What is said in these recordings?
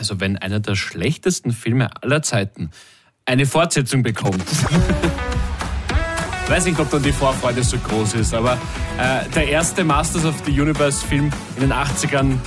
also wenn einer der schlechtesten Filme aller Zeiten eine Fortsetzung bekommt. Weiß nicht, ob dann die Vorfreude so groß ist, aber der erste Masters of the Universe Film in den 80ern,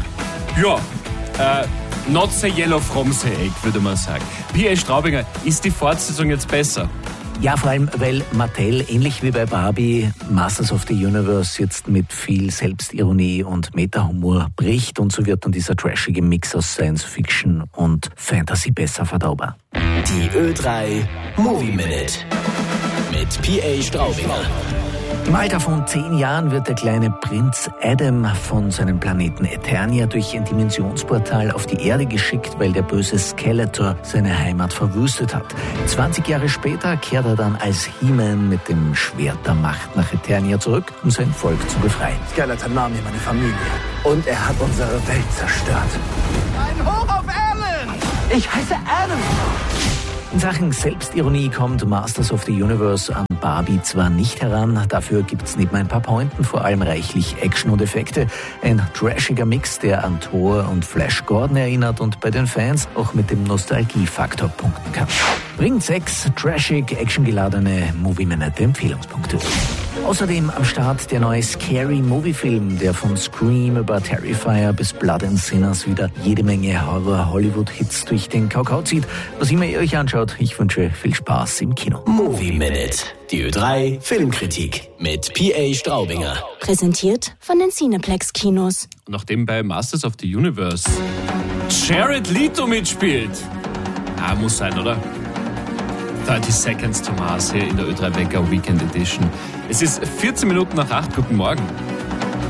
not so yellow from the egg, würde man sagen. P.A. Straubinger, ist die Fortsetzung jetzt besser? Ja, vor allem, weil Mattel, ähnlich wie bei Barbie, Masters of the Universe jetzt mit viel Selbstironie und Meta-Humor bricht und so wird dann dieser trashige Mix aus Science-Fiction und Fantasy besser verdaubar. Die Ö3 Movie Minute mit P.A. Straubinger. Im Alter von 10 Jahren wird der kleine Prinz Adam von seinem Planeten Eternia durch ein Dimensionsportal auf die Erde geschickt, weil der böse Skeletor seine Heimat verwüstet hat. 20 Jahre später kehrt er dann als He-Man mit dem Schwert der Macht nach Eternia zurück, um sein Volk zu befreien. Skeletor nahm mir meine Familie und er hat unsere Welt zerstört. Ein Hoch auf Alan! Ich heiße Adam! In Sachen Selbstironie kommt Masters of the Universe an Barbie zwar nicht heran, dafür gibt's neben ein paar Pointen vor allem reichlich Action und Effekte. Ein trashiger Mix, der an Thor und Flash Gordon erinnert und bei den Fans auch mit dem Nostalgiefaktor punkten kann. Bringt 6 trashig, actiongeladene Movie-Minute Empfehlungspunkte. Außerdem am Start der neue Scary-Movie-Film, der von Scream über Terrifier bis Blood and Sinners wieder jede Menge Horror-Hollywood-Hits durch den Kakao zieht. Was immer ihr euch anschaut, ich wünsche viel Spaß im Kino. Movie Minute, die Ö3 Filmkritik mit P.A. Straubinger. Präsentiert von den Cineplex Kinos. Nachdem bei Masters of the Universe Jared Leto mitspielt. Muss sein, oder? 30 Seconds to Mars hier in der Ö3 Wecker Weekend Edition. Es ist 14 Minuten nach 8. Guten Morgen.